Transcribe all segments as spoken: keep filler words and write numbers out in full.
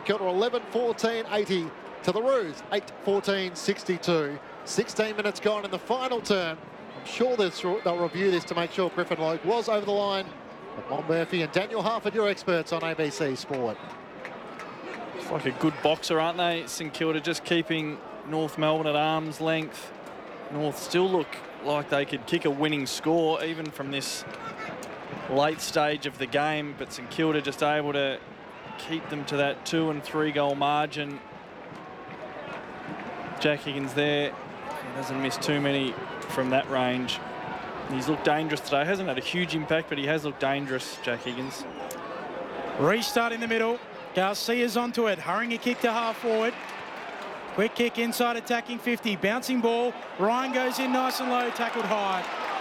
Kilda eleven fourteen eighty to the Roos eight fourteen sixty-two. sixteen minutes gone in the final term. I'm sure they'll review this to make sure Griffin Logue was over the line. But Mon Murphy and Daniel Harford, your experts on A B C Sport. It's like a good boxer, aren't they? St Kilda just keeping North Melbourne at arm's length. North still look like they could kick a winning score even from this late stage of the game, but St Kilda just able to keep them to that two and three goal margin. Jack Higgins there, he doesn't miss too many from that range. He's looked dangerous today. Hasn't had a huge impact, but he has looked dangerous, Jack Higgins. Restart in the middle. Garcia's onto it, hurrying a kick to half forward. Quick kick inside, attacking fifty, bouncing ball. Ryan goes in nice and low, tackled high.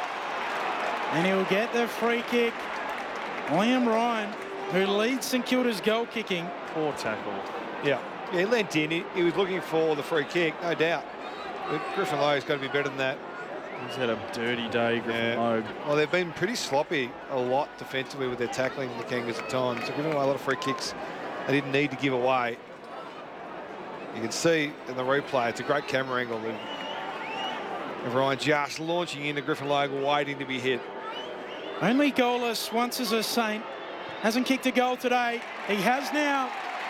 And he'll get the free kick. Liam Ryan, who leads St Kilda's goal kicking. Poor tackle. Yeah, yeah, he leant in. He, he was looking for the free kick, no doubt. But Griffin Logue's got to be better than that. He's had a dirty day, Griffin Yeah. Logue. Well, they've been pretty sloppy a lot defensively with their tackling, the Kangas at times. They've given away a lot of free kicks they didn't need to give away. You can see in the replay, it's a great camera angle. Of Ryan just launching into Griffin Logue, waiting to be hit. Only goalless once as a Saint. Hasn't kicked a goal today. He has now.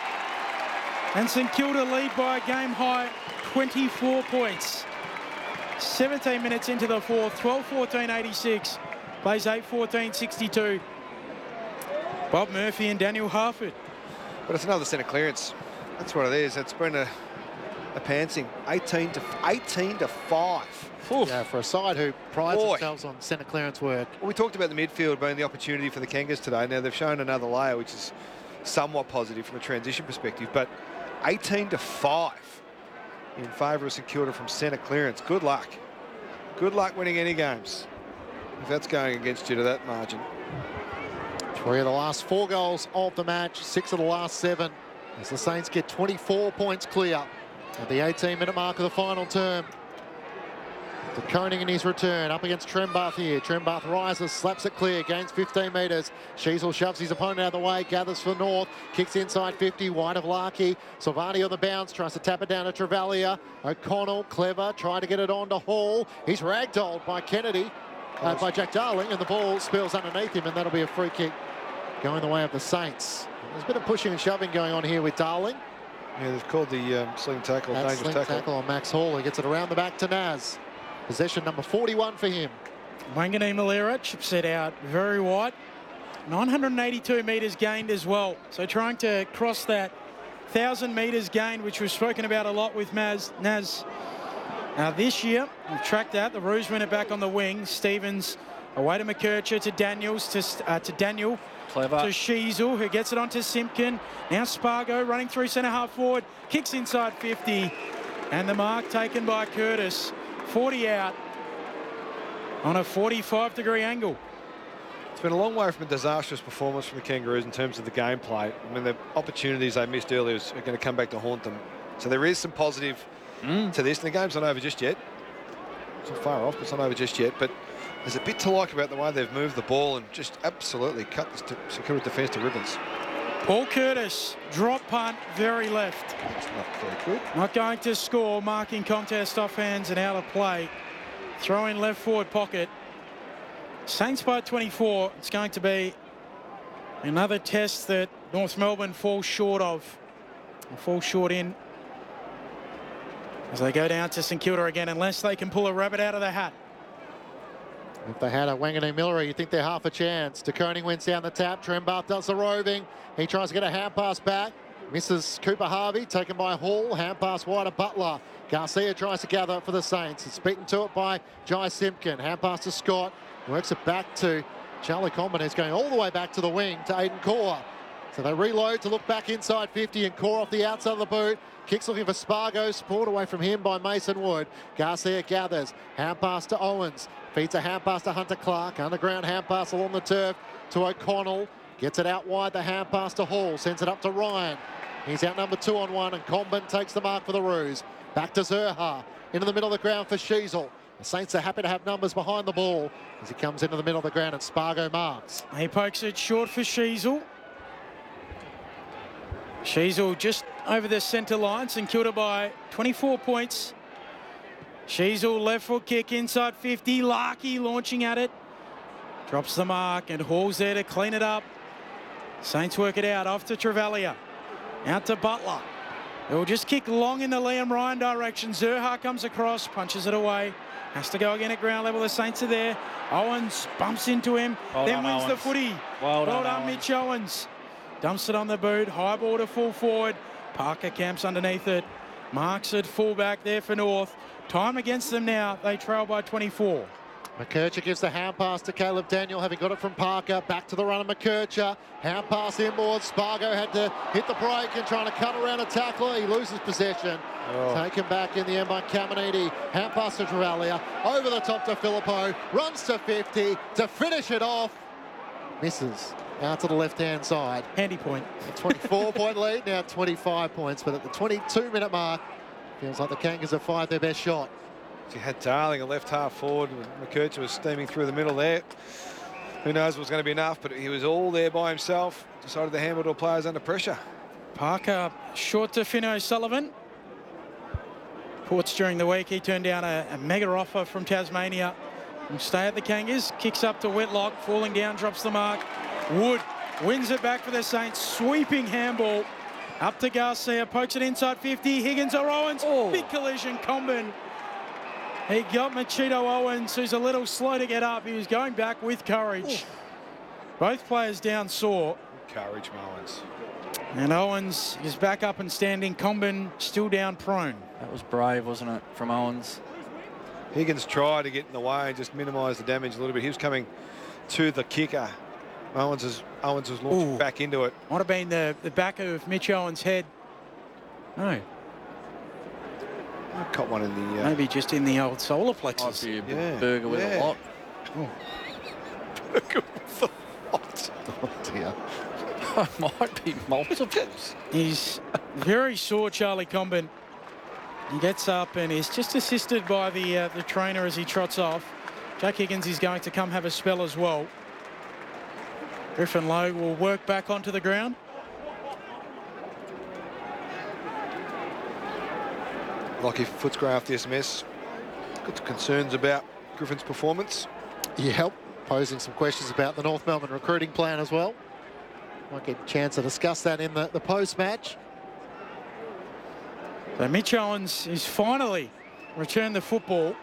And St Kilda lead by a game high twenty-four points. seventeen minutes into the fourth, twelve fourteen eighty-six. Plays eight fourteen sixty-two. Bob Murphy and Daniel Harford. But it's another centre clearance. That's what it is. It's been a, a pantsing. eighteen to five. Oof. Yeah, for a side who prides Boy. themselves on centre clearance work. Well, we talked about the midfield being the opportunity for the Kangas today. Now, they've shown another layer, which is somewhat positive from a transition perspective. But eighteen to five in favour of St Kilda from centre clearance. Good luck. Good luck winning any games if that's going against you to that margin. Three of the last four goals of the match, six of the last seven, as the Saints get twenty-four points clear at the eighteen minute mark of the final term. De Koning in his return, up against Trembath here. Trembath rises, slaps it clear, gains fifteen metres. Sheasel shoves his opponent out of the way, gathers for North, kicks inside fifty, wide of Larkey. Silvani on the bounce, tries to tap it down to Travalia. O'Connell, clever, trying to get it on to Hall. He's ragdolled by Kennedy, uh, by Jack Darling, and the ball spills underneath him, and that'll be a free kick going the way of the Saints. There's a bit of pushing and shoving going on here with Darling. Yeah, they've called the um, sling tackle, That's dangerous sling tackle. tackle on Max Hall. He gets it around the back to Naz. Possession number forty-one for him. Wangani Malera chips it out very wide. nine hundred eighty-two metres gained as well. So trying to cross that one thousand metres gained, which we've spoken about a lot with Maz, Naz. Now this year, we've tracked that. The Roos win it back on the wing. Stevens away to McKercher, to Daniels, to, uh, to Daniel. Clever. To Sheasel, who gets it onto Simpkin. Now Spargo running through centre half forward. Kicks inside fifty. And the mark taken by Curtis. forty out on a forty-five degree angle. It's been a long way from a disastrous performance from the Kangaroos in terms of the gameplay. I mean, the opportunities they missed earlier are going to come back to haunt them. So there is some positive Mm. to this. And the game's not over just yet. It's not far off, but it's not over just yet. But there's a bit to like about the way they've moved the ball and just absolutely cut the St Kilda defence to ribbons. Paul Curtis, drop punt, very left. It's not very good. Not going to score, marking contest off hands and out of play. Throw in left forward pocket. Saints by twenty-four. It's going to be another test that North Melbourne falls short of. Fall short in as they go down to St Kilda again, unless they can pull a rabbit out of the hat. If they had a Wangani Miller, you think they're half a chance. De Koning wins down the tap. Trembath does the roving. He tries to get a hand pass back. Misses Cooper Harvey, taken by Hall. Hand pass wide of Butler. Garcia tries to gather for the Saints. It's beaten to it by Jai Simpkin. Hand pass to Scott. Works it back to Charlie Comben, who's going all the way back to the wing to Aiden Core. So they reload to look back inside fifty, and Core off the outside of the boot. Kicks looking for Spargo. Support away from him by Mason Wood. Garcia gathers. Hand pass to Owens. Feeds a hand pass to Hunter Clark. Underground hand pass along the turf to O'Connell. Gets it out wide. The hand pass to Hall. Sends it up to Ryan. He's out number two on one, and Comben takes the mark for the Roos. Back to Zerha. Into the middle of the ground for Sheasel. The Saints are happy to have numbers behind the ball as he comes into the middle of the ground, and Spargo marks. He pokes it short for Sheasel. Sheasel just over the centre line. St Kilda by twenty-four points. Sheasel left foot kick inside fifty. Larkey launching at it. Drops the mark and Hall's there to clean it up. Saints work it out off to Travalia. Out to Butler. It will just kick long in the Liam Ryan direction. Zurhaar comes across, punches it away. Has to go again at ground level. The Saints are there. Owens bumps into him, Well then done, wins the Owens. footy. Well Well done, done, Owens. Mitch Owens. Dumps it on the boot. High ball to full forward. Parker camps underneath it. Marks it fullback there for North. Time against them now. They trail by twenty-four. McKercher gives the hand pass to Caleb Daniel, having got it from Parker. Back to the run of McKercher. Hand pass inboard. Spargo had to hit the break and trying to cut around a tackler. He loses possession. Oh. Taken back in the end by Caminiti. Hand pass to Travalia. Over the top to Filippo. Runs to fifty to finish it off. Misses out to the left-hand side. Handy point. A twenty-four point lead, now twenty-five points. But at the twenty-two minute mark, feels like the Kangas have fired their best shot. You had Darling, a left half forward. McKercher was steaming through the middle there. Who knows if it was going to be enough, but he was all there by himself. Decided to handle to players under pressure. Parker short to Finn O'Sullivan. Ports during the week, he turned down a, a mega offer from Tasmania. Will stay at the Kangas, kicks up to Whitlock, falling down, drops the mark. Wood wins it back for the Saints, sweeping handball. Up to Garcia, pokes it inside fifty. Higgins or Owens, Oh. big collision, Comben. He got Machito Owens, who's a little slow to get up. He was going back with courage. Both players down sore. Courage, Mullins. And Owens is back up and standing. Comben still down prone. That was brave, wasn't it, from Owens? Higgins tried to get in the way and just minimise the damage a little bit. He was coming to the kicker. Owens, is, Owens was launching Ooh. back into it. Might have been the, the back of Mitch Owens' head. No, I caught one in the... Uh, maybe just in the old solar Might plexus. be a Yeah, burger with yeah. a lot. Oh dear. Might be multiples. He's very sore, Charlie Comben. He gets up and is just assisted by the uh, the trainer as he trots off. Jack Higgins is going to come have a spell as well. Griffin Lowe will work back onto the ground. Lockie Footscray off the S M S. Got some concerns about Griffin's performance. Yep, posing some questions about the North Melbourne recruiting plan as well. Might get a chance to discuss that in the, the post-match. So Mitch Owens is finally returned the football.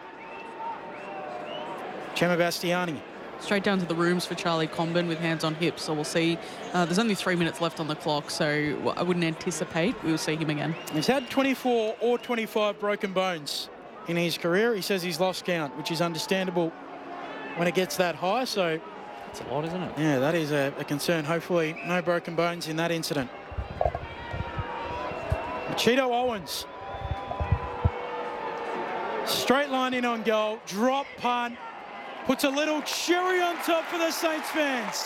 Chema Bastiani. Straight down to the rooms for Charlie Comben with hands on hips. So we'll see. Uh, there's only three minutes left on the clock, so I wouldn't anticipate we will see him again. He's had twenty-four or twenty-five broken bones in his career. He says he's lost count, which is understandable when it gets that high. So, It's a lot, isn't it? yeah, that is a, a concern. Hopefully, no broken bones in that incident. Machito Owens. Straight line in on goal. Drop punt. Puts a little cherry on top for the Saints fans.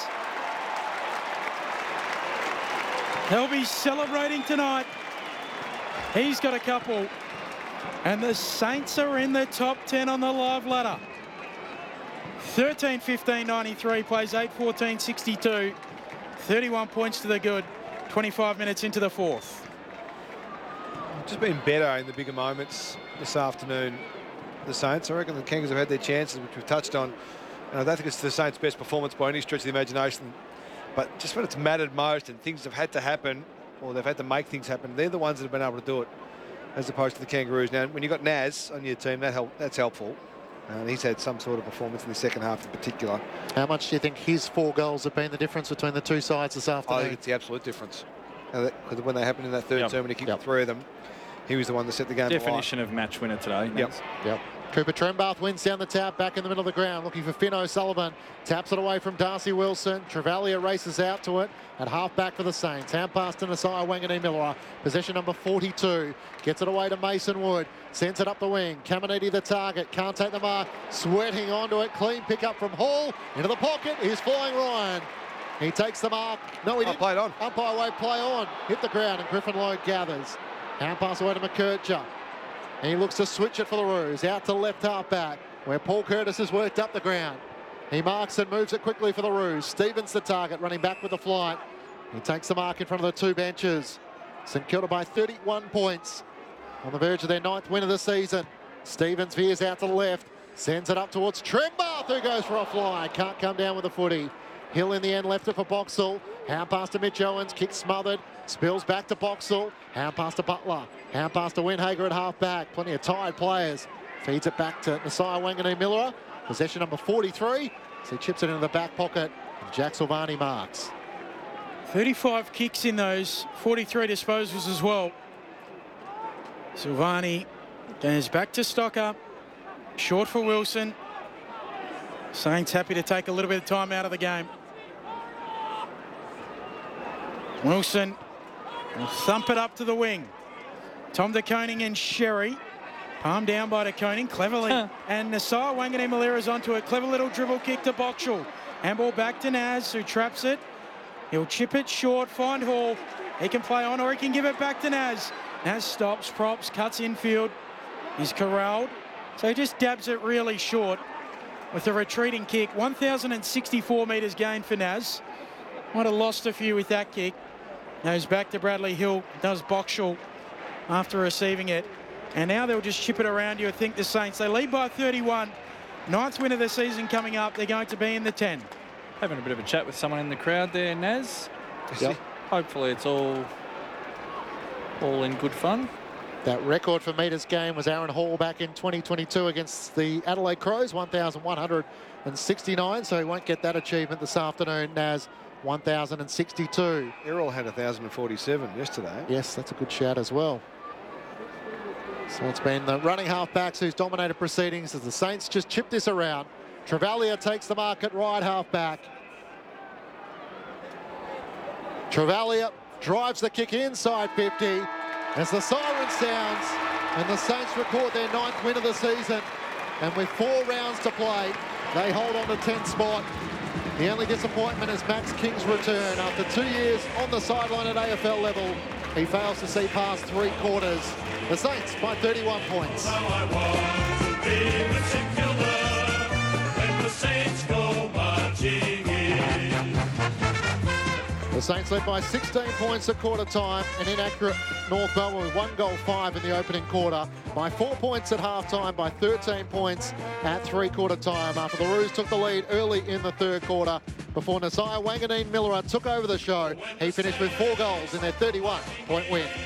They'll be celebrating tonight. He's got a couple. And the Saints are in the top ten on the live ladder. thirteen fifteen ninety-three, plays eight fourteen sixty-two. thirty-one points to the good. twenty-five minutes into the fourth. Just been better in the bigger moments this afternoon, the Saints. I reckon the Kangas have had their chances, which we've touched on. And I don't think it's the Saints' best performance by any stretch of the imagination. But just when it's mattered most and things have had to happen, or they've had to make things happen, they're the ones that have been able to do it, as opposed to the Kangaroos. Now, when you've got Naz on your team, that help, that's helpful. And he's had some sort of performance in the second half in particular. How much do you think his four goals have been the difference between the two sides this I think afternoon? it's the absolute difference. Because when they happened in that third Yep. term, when he kicked Yep. three of them, he was the one that set the game alight. Definition of match winner today. Yep. Yep. Cooper Trembath wins down the tap, back in the middle of the ground, looking for Finn O'Sullivan. Taps it away from Darcy Wilson. Travalia races out to it at half back for the Saints. Hand pass to Nasai Wangani Miller. Possession number forty-two. Gets it away to Mason Wood. Sends it up the wing. Caminiti the target. Can't take the mark. Sweating onto it. Clean pick up from Hall. Into the pocket. Here's flying Ryan. He takes the mark. No, he Oh, didn't. played on. Umpire way play on. Hit the ground and Griffin Lowe gathers. Hand pass away to McKercher. And he looks to switch it for the Roos. Out to left half back, where Paul Curtis has worked up the ground. He marks and moves it quickly for the Roos. Stevens the target, running back with the flight. He takes the mark in front of the two benches. St Kilda by thirty-one points. On the verge of their ninth win of the season. Stevens veers out to the left. Sends it up towards Trembath, who goes for a fly. Can't come down with the footy. Hill in the end left it for Boxall. Hand pass to Mitch Owens. Kick smothered. Spills back to Boxall. Hand pass to Butler. Hand pass to Windhager at half back. Plenty of tired players. Feeds it back to Nasiah Wanganeen-Milera. Possession number forty-three. So he chips it into the back pocket. And Jack Silvani marks. thirty-five kicks in those, forty-three disposals as well. Silvani goes back to Stocker. Short for Wilson. Saints happy to take a little bit of time out of the game. Wilson will thump it up to the wing. Tom De Koning and Sherry. Palmed down by De Koning cleverly. And Nasiah Wanganeen-Milera is onto it. Clever little dribble kick to Boxall. Handball back to Naz, who traps it. He'll chip it short, find Hall. He can play on or he can give it back to Naz. Naz stops, props, cuts infield. He's corralled. So he just dabs it really short with a retreating kick. one thousand sixty-four metres gained for Naz. Might have lost a few with that kick. Goes back to Bradley Hill. Does Boxall after receiving it. And now they'll just chip it around you. I think the Saints, they lead by thirty-one. Ninth win of the season coming up. They're going to be in the ten. Having a bit of a chat with someone in the crowd there, Naz. Yep. Hopefully it's all, all in good fun. That record for metres game was Aaron Hall back in twenty twenty-two against the Adelaide Crows, one thousand one hundred sixty-nine. So he won't get that achievement this afternoon. Naz, one thousand sixty-two. Errol had one thousand forty-seven yesterday. Yes, that's a good shout as well. So it's been the running half-backs who's dominated proceedings as the Saints just chip this around. Travalia takes the mark at right half-back. Travalia drives the kick inside fifty as the siren sounds and the Saints record their ninth win of the season. And with four rounds to play, they hold on to tenth spot. The only disappointment is Max King's return. After two years on the sideline at A F L level, he fails to see past three quarters. The Saints by thirty-one points. The Saints led by sixteen points at quarter time. An inaccurate North Melbourne with one goal five in the opening quarter. By four points at half time, by thirteen points at three quarter time. After the Roos took the lead early in the third quarter before Nasiah Wanganeen-Milera took over the show. He finished with four goals in their thirty-one point win.